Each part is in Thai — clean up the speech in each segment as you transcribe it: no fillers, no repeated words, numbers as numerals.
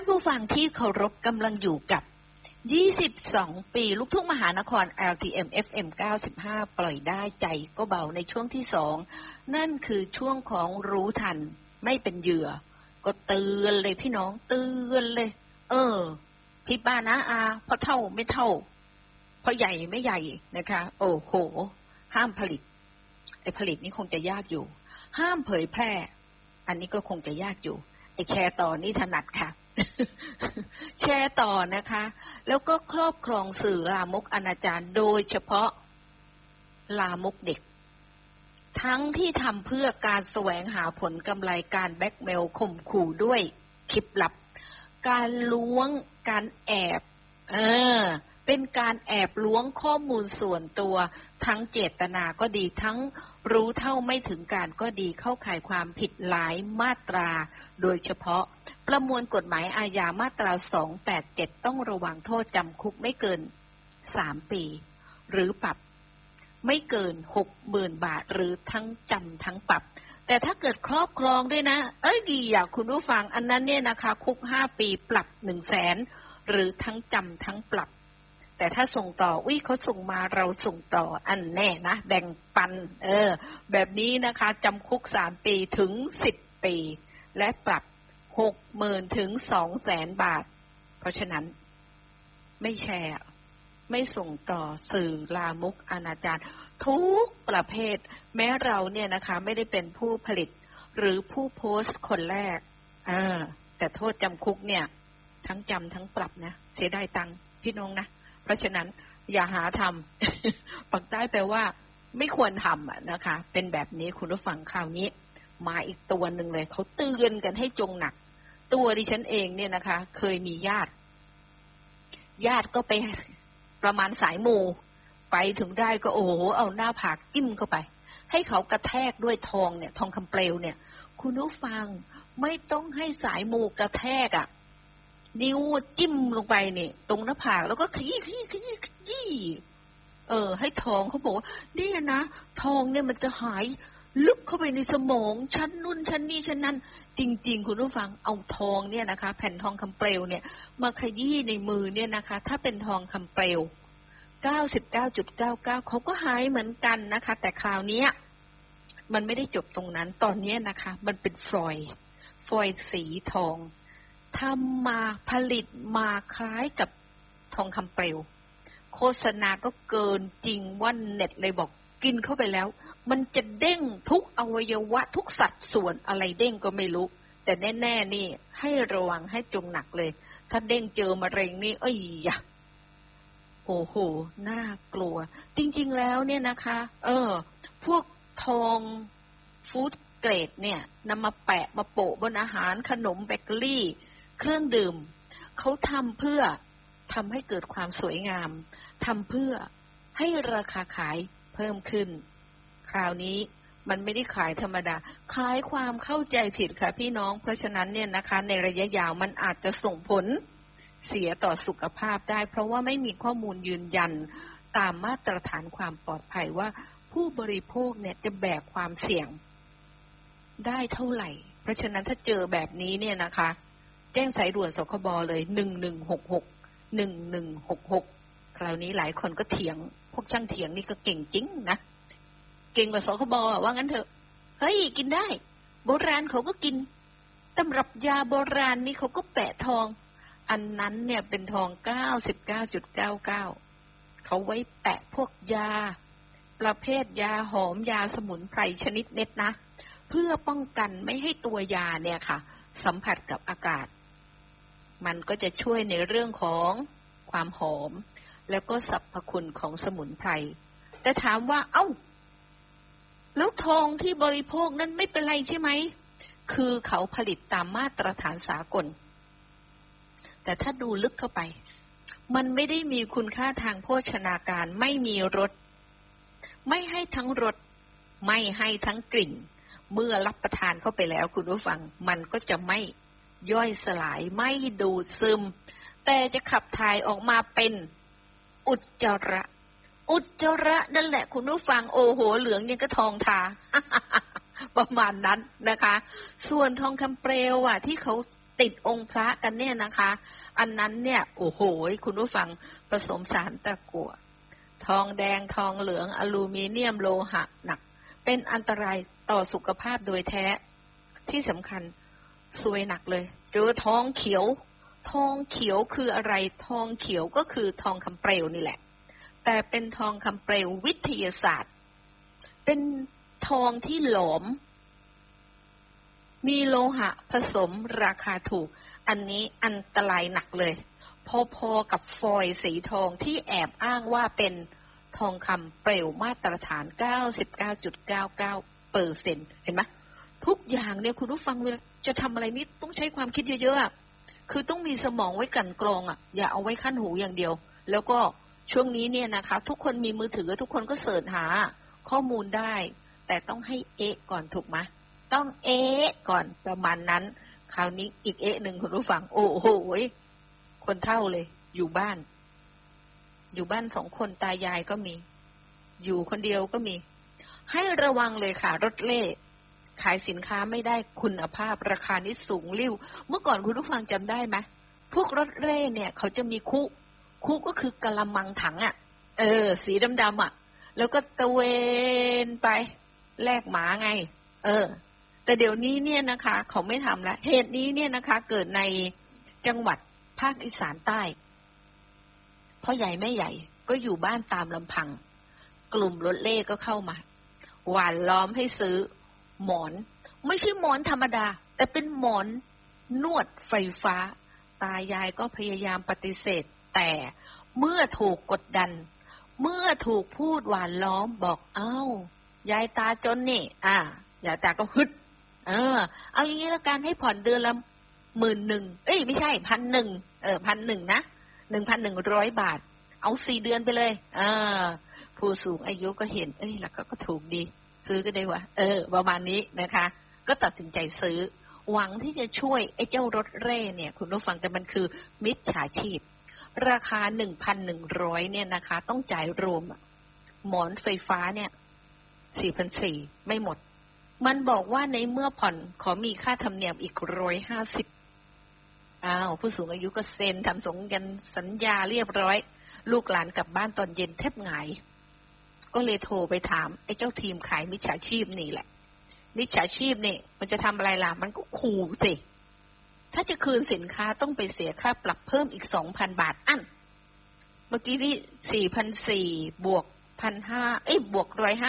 ผู้ฟังที่เคารพกำลังอยู่กับ22 ปีลูกทุ่งมหานคร LTM FM 95 ปล่อยได้ใจก็เบาในช่วงที่2นั่นคือช่วงของรู้ทันไม่เป็นเหยื่อก็เตือนเลยพี่น้องเตือนเลยพี่ป้านะอาพอเท่าไม่เท่าพอใหญ่ไม่ใหญ่นะคะโอ้โหห้ามผลิตผลิตนี่คงจะยากอยู่ห้ามเผยแพร่อันนี้ก็คงจะยากอยู่แชร์ต่อนี่ถนัดค่ะ แชร์ต่อนะคะแล้วก็ครอบครองสื่อลามกอนาจารโดยเฉพาะลามกเด็กทั้งที่ทำเพื่อการแสวงหาผลกำไรการแบล็กเมลข่มขู่ด้วยคลิปลับการล้วงการแอบเป็นการแอบล้วงข้อมูลส่วนตัวทั้งเจตนาก็ดีทั้งรู้เท่าไม่ถึงการก็ดีเข้าข่ายความผิดหลายมาตราโดยเฉพาะประมวลกฎหมายอาญามาตรา287ต้องระวังโทษจำคุกไม่เกิน3ปีหรือปรับไม่เกิน 60,000 บาทหรือทั้งจำทั้งปรับแต่ถ้าเกิดครอบครองด้วยนะดีอยากคุณผู้ฟังอันนั้นเนี่ยนะคะคุก5ปีปรับ 100,000 หรือทั้งจำทั้งปรับแต่ถ้าส่งต่อเขาส่งมาเราส่งต่ออันแน่นะแบ่งปันแบบนี้นะคะจำคุก3ปีถึง10ปีและปรับ 60,000 ถึง 200,000 บาทเพราะฉะนั้นไม่แชร์ไม่ส่งต่อสื่อลามกอนาจารทุกประเภทแม้เราเนี่ยนะคะไม่ได้เป็นผู้ผลิตหรือผู้โพสต์คนแรกแต่โทษจำคุกเนี่ยทั้งจำทั้งปรับนะเสียดายตังค์พี่น้องนะเพราะฉะนั้นอย่าหาทำปักใต้แปลว่าไม่ควรทำนะคะเป็นแบบนี้คุณผู้ฟังคราวนี้มาอีกตัวหนึ่งเลยเขาเตือนกันให้จงหนักตัวดิฉันเองเนี่ยนะคะเคยมีญาติก็ไปประมาณสายมูไปถึงได้ก็โอ้โหเอาหน้าผากจิ้มเข้าไปให้เขากระแทกด้วยทองเนี่ยทองคำเปลวเนี่ยคุณผู้ฟังไม่ต้องให้สายมูกระแทกนิ้วจิ้มลงไปเนี่ยตรงหน้าผากแล้วก็ขยี้ให้ทองเขาบอกว่าเนี่ยนะทองเนี่ยมันจะหายลึกเข้าไปในสมองชั้นนู่นชั้นนี่ชั้นนั้นจริงๆคุณผู้ฟังเอาทองเนี่ยนะคะแผ่นทองคำเปลวเนี่ยมาขยี้ในมือเนี่ยนะคะถ้าเป็นทองคำเปลว 99.99 เขาก็หายเหมือนกันนะคะแต่คราวนี้มันไม่ได้จบตรงนั้นตอนนี้นะคะมันเป็นฟอยล์สีทองทำมาผลิตมาคล้ายกับทองคำเปลวโฆษณาก็เกินจริงว่าเน็ตเลยบอกกินเข้าไปแล้วมันจะเด้งทุกอวัยวะทุกสัดส่วนอะไรเด้งก็ไม่รู้แต่แน่ๆนี่ให้ระวังให้จงหนักเลยถ้าเด้งเจอมะเร็งนี่โอ้โหน่ากลัวจริงๆแล้วเนี่ยนะคะพวกทองฟู้ดเกรดเนี่ยนำมาแปะมาโปะบนอาหารขนมเบเกอรี่เครื่องดื่มเขาทำเพื่อทำให้เกิดความสวยงามทำเพื่อให้ราคาขายเพิ่มขึ้นคราวนี้มันไม่ได้ขายธรรมดาขายความเข้าใจผิดค่ะพี่น้องเพราะฉะนั้นเนี่ยนะคะในระยะยาวมันอาจจะส่งผลเสียต่อสุขภาพได้เพราะว่าไม่มีข้อมูลยืนยันตามมาตรฐานความปลอดภัยว่าผู้บริโภคเนี่ยจะแบกความเสี่ยงได้เท่าไหร่เพราะฉะนั้นถ้าเจอแบบนี้เนี่ยนะคะแจ้งสายด่วนสคบเลย1166คราวนี้หลายคนก็เถียงพวกช่างเถียงนี่ก็เก่งจริงนะเก่งกว่าสคบว่างั้นเถอะเฮ้ยกินได้โบราณเขาก็กินตำรับยาโบราณนี่เขาก็แปะทองอันนั้นเนี่ยเป็นทอง 99.99 เขาไว้แปะพวกยาประเภทยาหอมยาสมุนไพรชนิดเม็ดนะเพื่อป้องกันไม่ให้ตัวยาเนี่ยค่ะสัมผัสกับอากาศมันก็จะช่วยในเรื่องของความหอมแล้วก็สรรพคุณของสมุนไพรแต่ถามว่าแล้วทองที่บริโภคนั้นไม่เป็นไรใช่ไหมคือเขาผลิตตามมาตรฐานสากลแต่ถ้าดูลึกเข้าไปมันไม่ได้มีคุณค่าทางโภชนาการไม่มีรสไม่ให้ทั้งรสไม่ให้ทั้งกลิ่นเมื่อรับประทานเข้าไปแล้วคุณผู้ฟังมันก็จะไม่ย่อยสลายไม่ดูดซึมแต่จะขับถ่ายออกมาเป็นอุจจาระนั่นแหละคุณผู้ฟังโอ้โหเหลืองยังกระทองทา ประมาณนั้นนะคะส่วนทองคำเปลวที่เขาติดองค์พระกันเนี่ยนะคะอันนั้นเนี่ยโอ้โหคุณผู้ฟังผสมสารตะกั่วทองแดงทองเหลืองอลูมิเนียมโลหะหนักเป็นอันตรายต่อสุขภาพโดยแท้ที่สำคัญซวยหนักเลยเจอทองเขียวทองเขียวคืออะไรทองเขียวก็คือทองคำเปลวนี่แหละแต่เป็นทองคำเปลววิทยาศาสตร์เป็นทองที่หลอมมีโลหะผสมราคาถูกอันนี้อันตรายหนักเลยพอๆกับฟอยล์สีทองที่แอบอ้างว่าเป็นทองคำเปลวมาตรฐาน 99.99% เห็นไหมทุกอย่างเนี่ยคุณผู้ฟังเวลาจะทำอะไรนี่ต้องใช้ความคิดเยอะๆคือต้องมีสมองไว้กลั่นกรองอย่าเอาไว้ขั้นหูอย่างเดียวแล้วก็ช่วงนี้เนี่ยนะคะทุกคนมีมือถือทุกคนก็เสิร์ชหาข้อมูลได้แต่ต้องให้ก่อนถูกไหมต้องก่อนประมาณนั้นคราวนี้อีกหนึ่งคุณผู้ฟังโอ้โหคนเฒ่าเลยอยู่บ้าน2 คนตายายก็มีอยู่คนเดียวก็มีให้ระวังเลยค่ะรถเล่ขายสินค้าไม่ได้คุณภาพราคานี้สูงลิ่วเมื่อก่อนคุณผู้ฟังจำได้ไหมพวกรถเล่เนี่ยเขาจะมีคุก็คือกะละมังถังสีดำๆแล้วก็ตะเวนไปแลกหมาไงแต่เดี๋ยวนี้เนี่ยนะคะเขาไม่ทำแล้วเหตุนี้เนี่ยนะคะเกิดในจังหวัดภาคอีสานใต้พ่อใหญ่แม่ใหญ่ก็อยู่บ้านตามลำพังกลุ่มรถเล่ก็เข้ามาหว่านล้อมให้ซื้อหมอนไม่ใช่หมอนธรรมดาแต่เป็นหมอนนวดไฟฟ้าตายายก็พยายามปฏิเสธแต่เมื่อถูกกดดันเมื่อถูกพูดหว่านล้อมบอกยายตาจนนี่ยายตาก็ฮึดเอาอย่างนี้แล้วกันให้ผ่อนเดือนละ11,000ไม่ใช่ 1,100 1,100 นะ 1,100 บาทเอา4 เดือนไปเลยผู้สูงอายุก็เห็นแล้วก็ถูกดีซื้อก็ได้วะประมาณนี้นะคะก็ตัดสินใจซื้อหวังที่จะช่วยไอ้เจ้ารถเร่เนี่ยคุณผู้ฟังแต่มันคือมิจฉาชีพราคา 1,100 เนี่ยนะคะต้องจ่ายรวมหมอนไฟฟ้าเนี่ย 4,400 ไม่หมดมันบอกว่าในเมื่อผ่อนขอมีค่าธรรมเนียมอีก150ผู้สูงอายุก็เซ็นทำสัญญาเรียบร้อยลูกหลานกลับบ้านตอนเย็นแทบหงายก็เลยโทรไปถามไอ้เจ้าทีมขายมิจฉาชีพนี่แหละมิจฉาชีพนี่มันจะทำอะไรล่ะมันก็ขู่สิถ้าจะคืนสินค้าต้องไปเสียค่าปรับเพิ่มอีก 2,000 บาทเมื่อกี้นี่ 4,400 บวก 1,500 บวก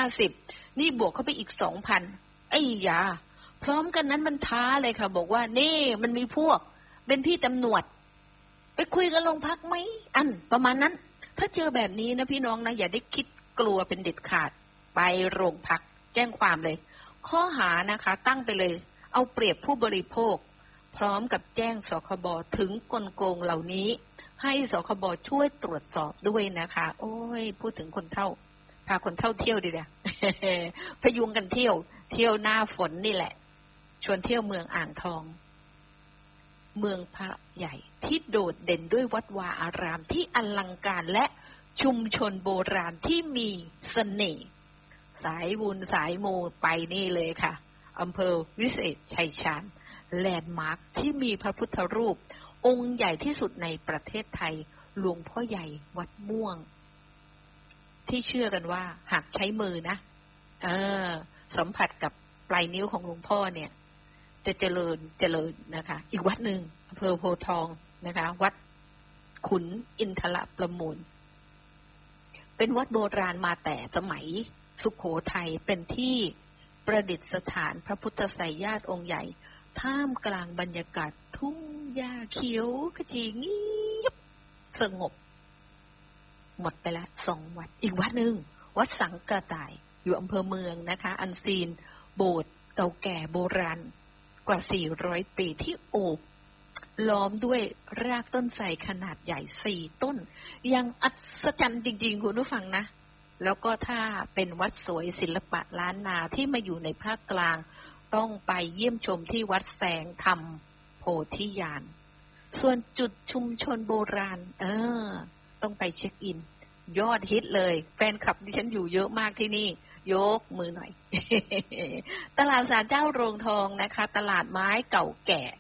150นี่บวกเข้าไปอีก 2,000ยาพร้อมกันนั้นมันท้าเลยค่ะบอกว่านี่มันมีพวกเป็นพี่ตำรวจไปคุยกันโรงพักไหมประมาณนั้นถ้าเจอแบบนี้นะพี่น้องนะอย่าได้คิดกลัวเป็นเด็ดขาดไปโรงพักแจ้งความเลยข้อหานะคะตั้งไปเลยเอาเปรียบผู้บริโภคพร้อมกับแจ้งสคบถึงกลโกงเหล่านี้ให้สคบช่วยตรวจสอบด้วยนะคะโอ้ยพูดถึงคนเฒ่าพาคนเฒ่าเที่ยวดิเนี่ย พยุงกันเที่ยวหน้าฝนนี่แหละชวนเที่ยวเมืองอ่างทองเมืองพระใหญ่ที่โดดเด่นด้วยวัดวาอารามที่อลังการและชุมชนโบราณที่มีเสน่ห์สายบุญสายมูไปนี่เลยค่ะอำเภอวิเศษชัยชาญแลนด์มาร์คที่มีพระพุทธรูปองค์ใหญ่ที่สุดในประเทศไทยหลวงพ่อใหญ่วัดม่วงที่เชื่อกันว่าหากใช้มือนะสัมผัสกับปลายนิ้วของหลวงพ่อเนี่ยจะเจริญนะคะอีกวัดหนึ่งอำเภอโพธิ์ทองนะคะวัดขุนอินทรประมูลเป็นวัดโบราณมาแต่สมัยสุโขทัยเป็นที่ประดิษฐานพระพุทธไสยญาติองค์ใหญ่ท่ามกลางบรรยากาศทุ่งหญ้าเขียวขจีเงียบสงบหมดไปแล้ว2 วัดอีกวัดหนึ่งวัดสังกะต่ายอยู่อำเภอเมืองนะคะอันซีนโบสถ์เก่าแก่โบราณกว่า400 ปีที่โอบล้อมด้วยรากต้นไทรขนาดใหญ่4 ต้นยังอัศจรรย์จริงๆคุณผู้ฟังนะแล้วก็ถ้าเป็นวัดสวยศิลปะล้านนาที่มาอยู่ในภาคกลางต้องไปเยี่ยมชมที่วัดแสงธรรมโพธิญาณส่วนจุดชุมชนโบราณต้องไปเช็คอินยอดฮิตเลยแฟนคลับดิฉันอยู่เยอะมากที่นี่ยกมือหน่อย ตลาดศาลเจ้าโรงทองนะคะตลาดไม้เก่าแก่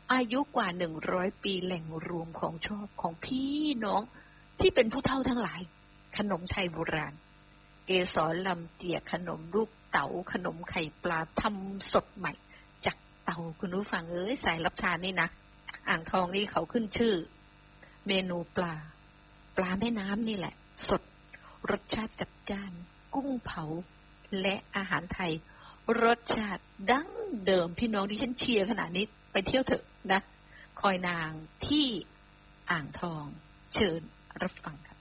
อายุกว่า100 ปีแหล่งรวมของชอบของพี่น้องที่เป็นผู้เฒ่าทั้งหลายขนมไทยโบราณเกสรลำเจียขนมลูกเต๋าขนมไข่ปลาทำสดใหม่จากเตาคุณผู้ฟังสายรับทานนี่นะอ่างทองนี่เขาขึ้นชื่อเมนูปลาแม่น้ำนี่แหละสดรสชาติจัดจ้านกุ้งเผาและอาหารไทยรสชาติดั้งเดิมพี่น้องที่ฉันเชียร์ขนาดนี้ไปเที่ยวเถอะนะคอยนางที่อ่างทองเชิญรับฟังค่ะ